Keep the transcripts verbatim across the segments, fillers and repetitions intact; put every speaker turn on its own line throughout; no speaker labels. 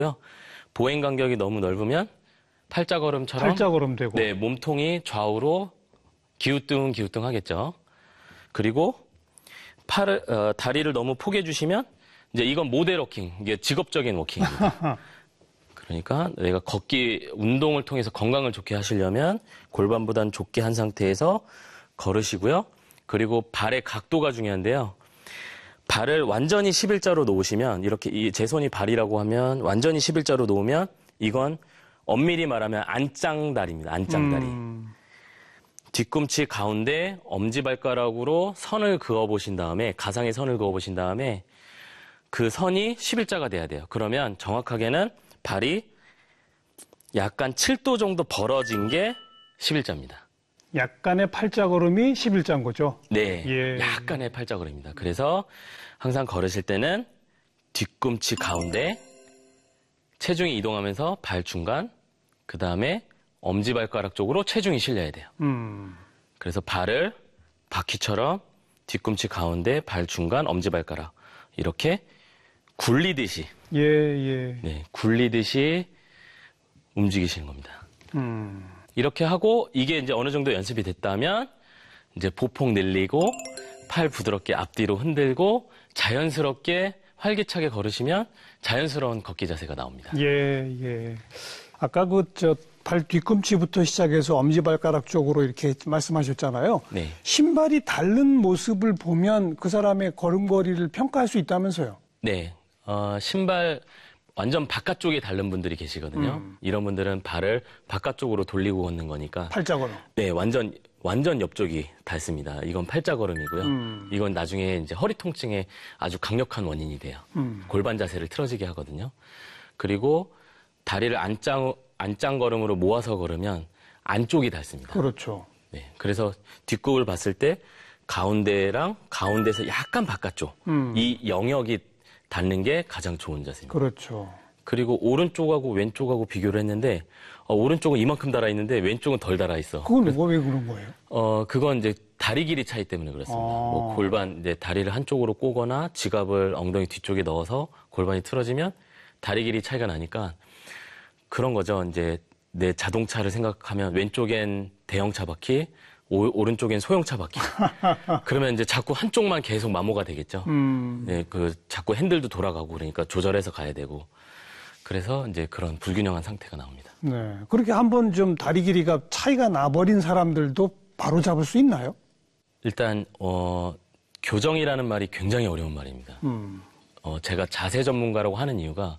보행 간격이 너무 넓으면 팔자걸음처럼
팔자걸음 되고.
네, 몸통이 좌우로 기우뚱 기우뚱 하겠죠. 그리고 팔을 어, 다리를 너무 포개 주시면 이제 이건 모델 워킹, 이게 직업적인 워킹입니다. 그러니까 내가 걷기 운동을 통해서 건강을 좋게 하시려면 골반보다는 좁게 한 상태에서 걸으시고요. 그리고 발의 각도가 중요한데요. 발을 완전히 십일자로 놓으시면 이렇게 이 제 손이 발이라고 하면 완전히 십일자로 놓으면 이건 엄밀히 말하면 안짱다리입니다. 안짱다리. 음. 뒤꿈치 가운데 엄지발가락으로 선을 그어보신 다음에 가상의 선을 그어보신 다음에 그 선이 십일자가 돼야 돼요. 그러면 정확하게는 발이 약간 칠 도 정도 벌어진 게 십일자입니다.
약간의 팔자걸음이 십일자인 거죠?
네,
예.
약간의 팔자걸음입니다. 그래서 항상 걸으실 때는 뒤꿈치 가운데 체중이 이동하면서 발 중간, 그 다음에 엄지발가락 쪽으로 체중이 실려야 돼요.
음.
그래서 발을 바퀴처럼 뒤꿈치 가운데, 발 중간, 엄지발가락 이렇게 굴리듯이
예, 예.
네, 굴리듯이 움직이시는 겁니다.
음.
이렇게 하고 이게 이제 어느 정도 연습이 됐다면 이제 보폭 늘리고 팔 부드럽게 앞뒤로 흔들고 자연스럽게 활기차게 걸으시면 자연스러운 걷기 자세가 나옵니다.
예, 예. 아까 그 저 발 뒤꿈치부터 시작해서 엄지발가락 쪽으로 이렇게 말씀하셨잖아요.
네.
신발이 다른 모습을 보면 그 사람의 걸음걸이를 평가할 수 있다면서요?
네. 어, 신발 완전 바깥쪽에 닳는 분들이 계시거든요.
음.
이런 분들은 발을 바깥쪽으로 돌리고 걷는 거니까.
팔자걸음.
네, 완전 완전 옆쪽이 닳습니다. 이건 팔자걸음이고요.
음.
이건 나중에 이제 허리 통증의 아주 강력한 원인이 돼요.
음.
골반 자세를 틀어지게 하거든요. 그리고 다리를 안짱 안짱걸음으로 모아서 걸으면 안쪽이 닳습니다.
그렇죠.
네, 그래서 뒷굽을 봤을 때 가운데랑 가운데서 약간 바깥쪽
음.
이 영역이 닿는 게 가장 좋은 자세입니다.
그렇죠.
그리고 오른쪽하고 왼쪽하고 비교를 했는데 어, 오른쪽은 이만큼 달아 있는데 왼쪽은 덜 달아 있어.
그건 왜 그런 거예요?
어 그건 이제 다리 길이 차이 때문에 그렇습니다.
아.
뭐 골반 이제 다리를 한쪽으로 꼬거나 지갑을 엉덩이 뒤쪽에 넣어서 골반이 틀어지면 다리 길이 차이가 나니까 그런 거죠. 이제 내 자동차를 생각하면 왼쪽엔 대형차 바퀴, 오, 오른쪽엔 소형차 바퀴. 그러면 이제 자꾸 한쪽만 계속 마모가 되겠죠.
음.
네, 그 자꾸 핸들도 돌아가고 그러니까 조절해서 가야 되고. 그래서 이제 그런 불균형한 상태가 나옵니다.
네. 그렇게 한번 좀 다리 길이가 차이가 나버린 사람들도 바로 잡을 수 있나요?
일단 어, 교정이라는 말이 굉장히 어려운 말입니다.
음.
어, 제가 자세 전문가라고 하는 이유가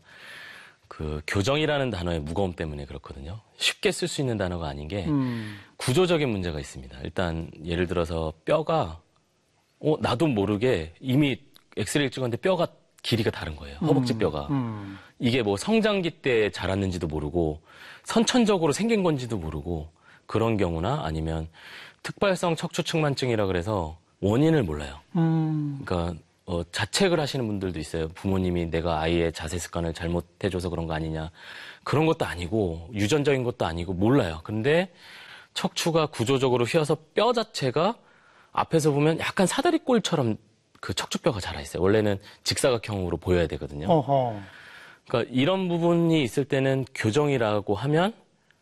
그 교정이라는 단어의 무거움 때문에 그렇거든요. 쉽게 쓸 수 있는 단어가 아닌 게
음.
구조적인 문제가 있습니다. 일단 예를 들어서 뼈가 어, 나도 모르게 이미 엑스레이를 찍었는데 뼈가 길이가 다른 거예요. 허벅지 뼈가.
음. 음.
이게 뭐 성장기 때 자랐는지도 모르고 선천적으로 생긴 건지도 모르고 그런 경우나 아니면 특발성 척추측만증이라 그래서 원인을 몰라요.
음.
그러니까 어, 자책을 하시는 분들도 있어요. 부모님이 내가 아이의 자세 습관을 잘못해줘서 그런 거 아니냐. 그런 것도 아니고 유전적인 것도 아니고 몰라요. 근데 척추가 구조적으로 휘어서 뼈 자체가 앞에서 보면 약간 사다리꼴처럼 그 척추뼈가 자라 있어요. 원래는 직사각형으로 보여야 되거든요.
어허.
그러니까 이런 부분이 있을 때는 교정이라고 하면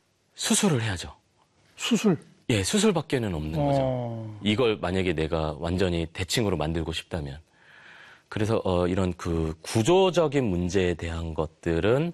수술을 해야죠.
수술?
예, 수술밖에는 없는 거죠.
어.
이걸 만약에 내가 완전히 대칭으로 만들고 싶다면. 그래서 어, 이런 그 구조적인 문제에 대한 것들은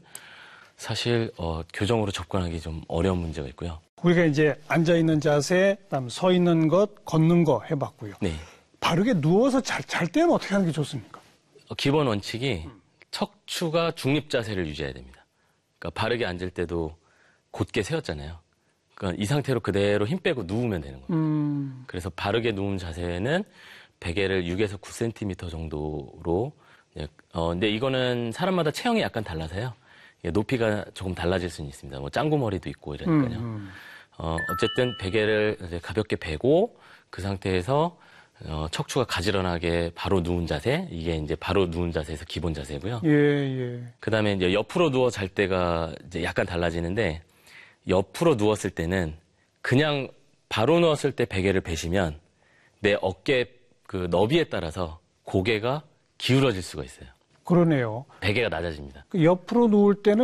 사실 어, 교정으로 접근하기 좀 어려운 문제가 있고요.
우리가 이제 앉아있는 자세, 그다음 서 있는 것, 걷는 거 해봤고요.
네.
바르게 누워서 잘, 잘 때는 어떻게 하는 게 좋습니까?
어, 기본 원칙이 척추가 중립 자세를 유지해야 됩니다. 그러니까 바르게 앉을 때도 곧게 세웠잖아요. 그러니까 이 상태로 그대로 힘 빼고 누우면 되는 거예요.
음.
그래서 바르게 누운 자세는 베개를 육에서 구 센티미터 정도로 어 근데 이거는 사람마다 체형이 약간 달라서요. 높이가 조금 달라질 수는 있습니다. 뭐 짱구머리도 있고 이러니까요.
음, 음.
어 어쨌든 베개를 이제 가볍게 베고 그 상태에서 어, 척추가 가지런하게 바로 누운 자세, 이게 이제 바로 누운 자세에서 기본 자세고요.
예, 예.
그 다음에 이제 옆으로 누워 잘 때가 이제 약간 달라지는데, 옆으로 누웠을 때는 그냥 바로 누웠을 때 베개를 베시면 내 어깨 그 너비에 따라서 고개가 기울어질 수가 있어요.
그러네요.
베개가 낮아집니다.
그 옆으로 누울 때는